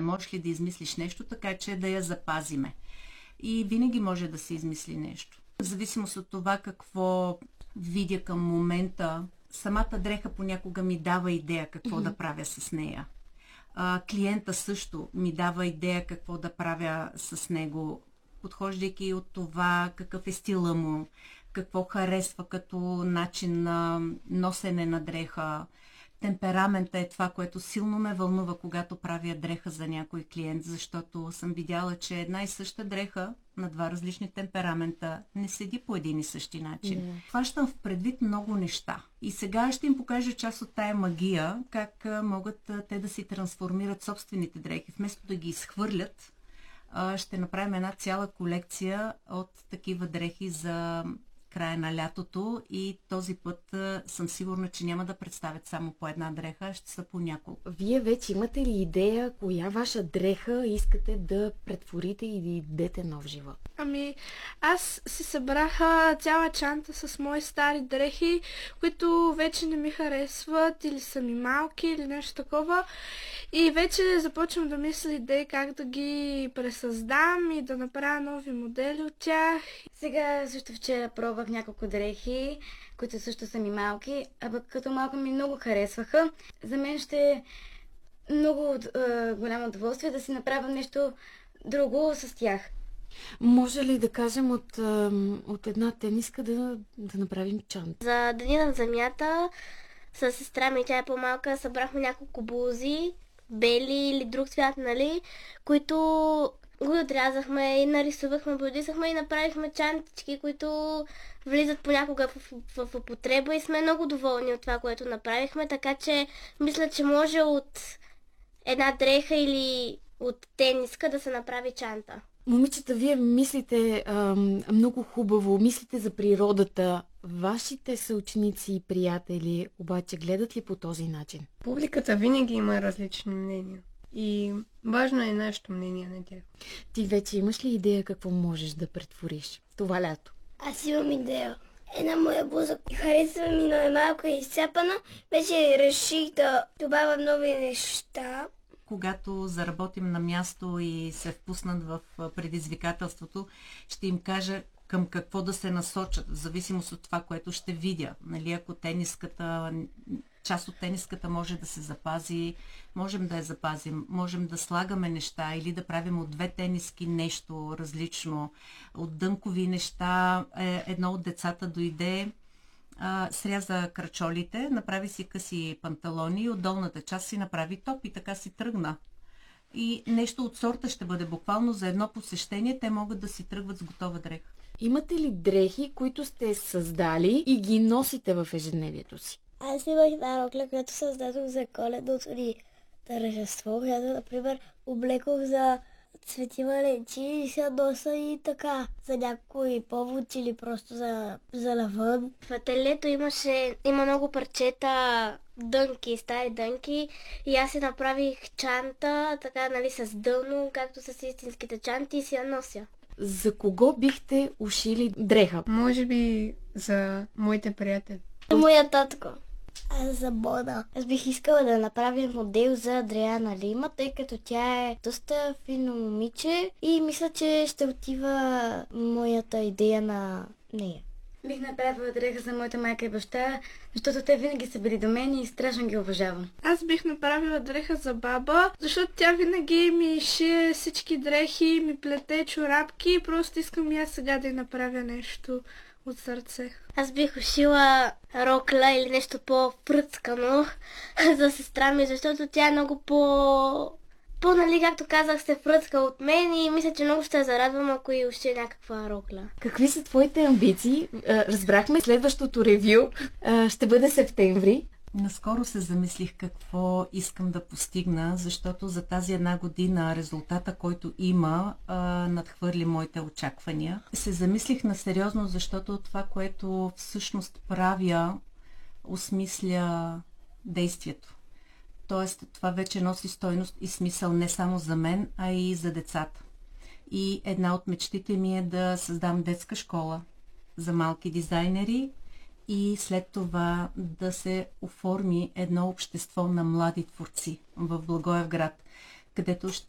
можеш ли да измислиш нещо, така че да я запазиме. И винаги може да се измисли нещо. В зависимост от това какво видя към момента, самата дреха понякога ми дава идея какво да правя с нея. Клиента също ми дава идея какво да правя с него, подхождайки от това какъв е стила му, какво харесва като начин на носене на дреха. Темперамента е това, което силно ме вълнува, когато правя дреха за някой клиент, защото съм видяла, че една и съща дреха на два различни темперамента не седи по един и същи начин. Хващам в предвид много неща. И сега ще им покажа част от тая магия, как могат те да си трансформират собствените дрехи. Вместо да ги изхвърлят, ще направим една цяла колекция от такива дрехи за края на лятото и този път съм сигурна, че няма да представят само по една дреха, а ще са по няколко. Вие вече имате ли идея коя ваша дреха искате да претворите и да й дадете нов живот? Ами, аз си събрах цяла чанта с мои стари дрехи, които вече не ми харесват или са ми малки или нещо такова. И вече започвам да мисля идеи как да ги пресъздам и да направя нови модели от тях. Сега също вчера пробвах няколко дрехи, които също са ми малки, а като малко ми много харесваха. За мен ще е много голямо удоволствие да си направя нещо друго с тях. Може ли да кажем от една тениска да направим чанта? За Деня на земята с сестра ми, тя е по-малка, събрахме няколко блузи, бели или друг цвят, нали, които го отрязахме и нарисувахме, бодисахме и направихме чантички, които влизат понякога в употреба и сме много доволни от това, което направихме, така че мисля, че може от една дреха или от тениска да се направи чанта. Момичета, вие мислите много хубаво, мислите за природата. Вашите съученици и приятели обаче гледат ли по този начин? Публиката винаги има различни мнения и важно е нашето мнение на тях. Ти вече имаш ли идея какво можеш да претвориш това лято? Аз имам идея. Една моя блуза харесва ми, но е малко изцапана. Вече реших да добавя нови неща. Когато заработим на място и се впуснат в предизвикателството, ще им кажа към какво да се насочат, в зависимост от това, което ще видя. Нали, ако част от тениската може да се запази, можем да я запазим, можем да слагаме неща или да правим от две тениски нещо различно. От дънкови неща едно от децата дойде, сряза крачолите, направи си къси панталони и от долната част си направи топ и така си тръгна. И нещо от сорта ще бъде буквално за едно посещение, те могат да си тръгват с готова дреха. Имате ли дрехи, които сте създали и ги носите в ежедневието си? Аз имах една рокля, която създадох за Коледното ни тържество, която, например, облекох за Цвети Валентин и се носа и така, за някой повод или просто за навън. В ателието има много парчета, дънки, стари дънки и аз си направих чанта, така, нали, с дъно, както с истинските чанти и си я нося. За кого бихте ушили дреха? Може би за моите приятели. За моя татко. Аз за Бона. Аз бих искала да направя модел за Адриана Лима, тъй като тя е доста фино момиче и мисля, че ще отива моята идея на нея. Бих направила дреха за моята майка и баща, защото те винаги са били до мен и страшно ги уважавам. Аз бих направила дреха за баба, защото тя винаги ми шие всички дрехи, ми плете чорапки и просто искам и аз сега да й направя нещо от сърце. Аз бих ушила рокля или нещо по-пръцкано за сестра ми, защото тя е много нали, както казах, се фръцка от мен и мисля, че много ще зарадвам, ако и уши някаква рокля. Какви са твоите амбиции? Разбрахме, следващото ревю ще бъде септември. Наскоро се замислих какво искам да постигна, защото за тази една година резултата, който има, надхвърли моите очаквания. Се замислих на сериозно, защото това, което всъщност правя, осмисля действието. Тоест, това вече носи стойност и смисъл не само за мен, а и за децата. И една от мечтите ми е да създам детска школа за малки дизайнери и след това да се оформи едно общество на млади творци в Благоевград, където